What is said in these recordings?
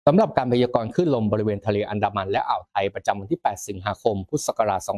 สำหรับการพยากรณ์คลื่นลมบริเวณทะเลอันดามันและอ่าวไทยประจำวันที่ 8 สิงหาคม พุทธศักราช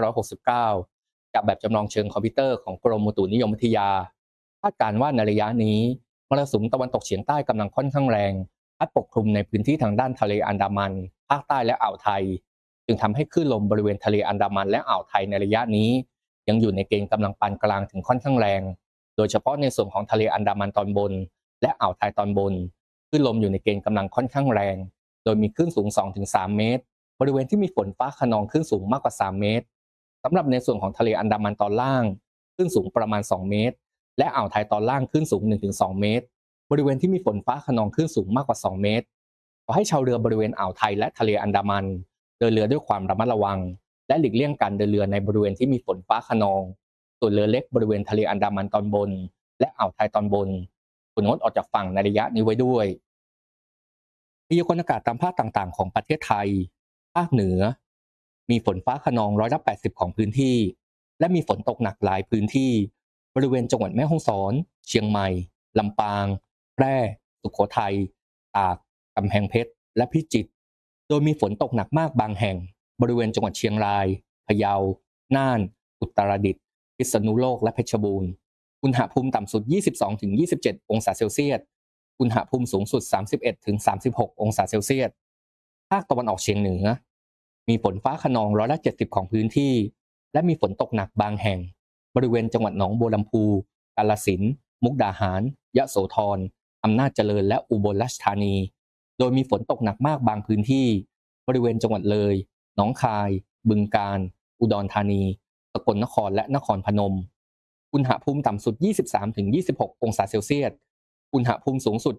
2569 จากแบบจำลองเชิงคอมพิวเตอร์ของกรมอุตุนิยมวิทยาคาดการณ์ว่าในระยะนี้มรสุมตะวันตกเฉียงใต้กำลังค่อนข้างแรงพัดปกคลุมในพื้นที่ทางด้านทะเลอันดามันภาคใต้และอ่าวไทยจึงทำให้คลื่นลมบริเวณทะเลอันดามันและอ่าวไทยในระยะนี้ยังอยู่ในเกณฑ์กำลังปานกลางถึงค่อนข้างแรงโดยเฉพาะในส่วนของทะเลอันดามันตอนบนและอ่าวไทยตอนบนคลื่นลมอยู่ในเกณฑ์กำลังค่อนข้างแรงโดยมีคลื่นสูง 2-3 เมตรบริเวณที่มีฝนฟ้าคะนองคลื่นสูงมากกว่า 3 เมตรสำหรับในส่วนของทะเลอันดามันตอนล่างคลื่นสูงประมาณ 2 เมตรและอ่าวไทยตอนล่างคลื่นสูง 1-2 เมตรบริเวณที่มีฝนฟ้าคะนองคลื่นสูงมากกว่า 2 เมตรขอให้ชาวเรือบริเวณอ่าวไทยและทะเลอันดามันเดินเรือด้วยความระมัดระวังและหลีกเลี่ยงการเดินเรือในบริเวณที่มีฝนฟ้าคะนองส่วนเรือเล็กบริเวณทะเลอันดามันตอนบนและอ่าวไทยตอนบนควรงดออกจากฝั่งในระยะนี้ไว้ด้วยพยากรณ์อากาศตามภาคต่างๆของประเทศไทยภาคเหนือมีฝนฟ้าคะนอง80%ของพื้นที่และมีฝนตกหนักหลายพื้นที่บริเวณจังหวัดแม่ฮ่องสอนเชียงใหม่ลำปางแพร่สุโขทัยตากกำแพงเพชรและพิจิตรโดยมีฝนตกหนักมากบางแห่งบริเวณจังหวัดเชียงรายพะเยาน่านอุตรดิตถ์พิษณุโลกและเพชรบูรณ์อุณหภูมิต่ำสุด 22-27 องศาเซลเซียสอุณหภูมิสูงสุด 31-36 องศาเซลเซียสภาคตะวันออกเฉียงเหนือมีฝนฟ้าคะนอง70%ของพื้นที่และมีฝนตกหนักบางแห่งบริเวณจังหวัดหนองบัวลำพูกาฬสินธุ์มุกดาหารยะโสธรอำนาจเจริญและอุบลราชธานีโดยมีฝนตกหนักมากบางพื้นที่บริเวณจังหวัดเลยหนองคายบึงกาฬอุดรธานีสกลนครและนครพนมอุณหภูมิต่ำสุด 23-26 องศาเซลเซียสอุณหภูมิสูงสุด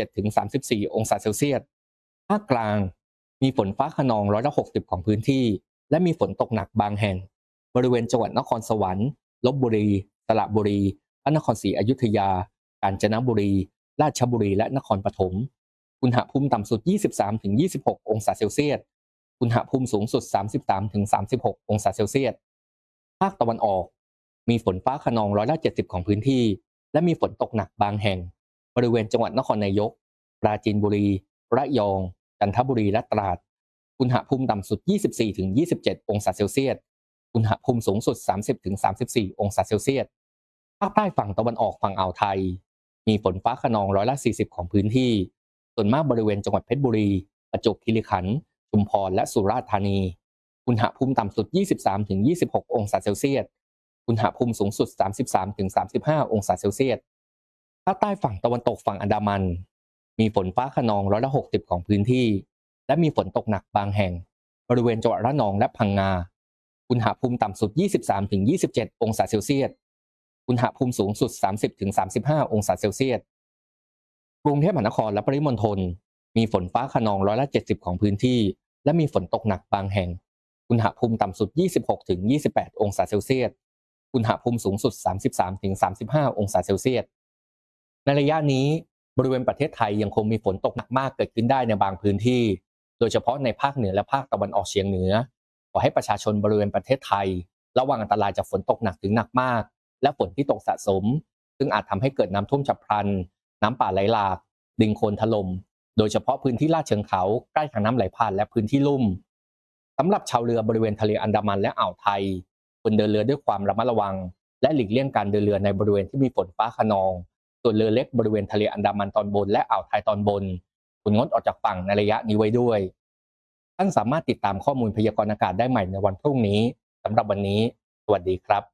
27-34 องศาเซลเซียสภาคกลางมีฝนฟ้าคะนอง60%ของพื้นที่และมีฝนตกหนักบางแห่งบริเวณจังหวัดนครสวรรค์ลพบุรีสระบุรีพระนครศรีอยุธยากาญจนบุรีราชบุรีและนครปฐมอุณหภูมิต่ำสุด 23-26 องศาเซลเซียสอุณหภูมิสูงสุด 33-36 องศาเซลเซียสภาคตะวันออกมีฝนฟ้าคะนอง70%ของพื้นที่และมีฝนตกหนักบางแห่งบริเวณจังหวัดนครนายกปราจีนบุรีระยองจันทบุรีและตราดอุณหภูมิต่ำสุด 24-27 องศาเซลเซียสอุณหภูมิสูงสุด 30-34 องศาเซลเซียสภาคใต้ฝั่งตะวันออกฝั่งอ่าวไทยมีฝนฟ้าคะนอง40%ของพื้นที่ส่วนมากบริเวณจังหวัดเพชรบุรีประจวบคีรีขันธ์ชุมพรและสุราษฎร์ธานีอุณหภูมิต่ำสุด 23-26 องศาเซลเซียสอุณหภูมิสูงสุด 33-35 องศาเซลเซียสภาคใต้ฝั่งตะวันตกฝั่งอันดามันมีฝนฟ้าคะนอง60%ของพื้นที่และมีฝนตกหนักบางแห่งบริเวณจังหวัดระนองและพังงาอุณหภูมิต่ำสุด 23-27 องศาเซลเซียสอุณหภูมิสูงสุด 30-35 องศาเซลเซียสกรุงเทพมหานครและปริมณฑลมีฝนฟ้าคะนอง70%ของพื้นที่และมีฝนตกหนักบางแห่งอุณหภูมิต่ำสุด 26-28 องศาเซลเซียสอุณหภูมิสูงสุด 33-35 องศาเซลเซียสในระยะนี้บริเวณประเทศไทยยังคงมีฝนตกหนักมากเกิดขึ้นได้ในบางพื้นที่โดยเฉพาะในภาคเหนือและภาคตะวันออกเฉียงเหนือขอให้ประชาชนบริเวณประเทศไทยระวังอันตรายจากฝนตกหนักถึงหนักมากและฝนที่ตกสะสมซึ่งอาจทำให้เกิดน้ำท่วมฉับพลันน้ำป่าไหลหลากดินโคลนถล่มโดยเฉพาะพื้นที่ลาดเชิงเขาใกล้ทางน้ำไหลผ่านและพื้นที่ลุ่มสำหรับชาวเรือบริเวณทะเลอันดามันและอ่าวไทยควรเดินเรือด้วยความระมัดระวังและหลีกเลี่ยงการเดินเรือในบริเวณที่มีฝนฟ้าคะนองส่วนเรือเล็กบริเวณทะเลอันดามันตอนบนและอ่าวไทยตอนบนควรงดออกจากฝั่งในระยะนี้ไว้ด้วยท่านสามารถติดตามข้อมูลพยากรณ์อากาศได้ใหม่ในวันพรุ่งนี้สำหรับวันนี้สวัสดีครับ